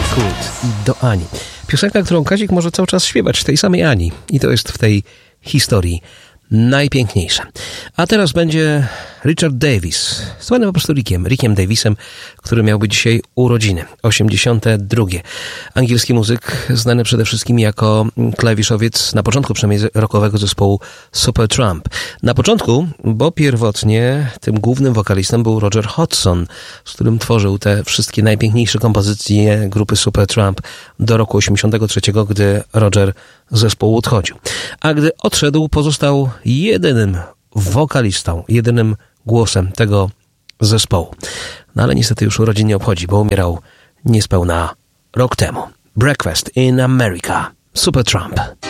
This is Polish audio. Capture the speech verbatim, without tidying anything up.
Kult i do Ani. Piosenka, którą Kazik może cały czas śpiewać, tej samej Ani. I to jest w tej historii najpiękniejsze. A teraz będzie Richard Davis, zwany po prostu Rickiem, Rickiem Davisem, który miałby dzisiaj urodziny, osiemdziesiąte drugie. Angielski muzyk, znany przede wszystkim jako klawiszowiec, na początku przynajmniej rockowego zespołu Supertramp. Na początku, bo pierwotnie tym głównym wokalistą był Roger Hodgson, z którym tworzył te wszystkie najpiękniejsze kompozycje grupy Supertramp do roku osiemdziesiątego trzeciego, gdy Roger z zespołu odchodził. A gdy odszedł, pozostał jedynym wokalistą, jedynym głosem tego zespołu. No ale niestety już urodzin nie obchodzi, bo umierał niespełna rok temu. Breakfast in America. Supertramp.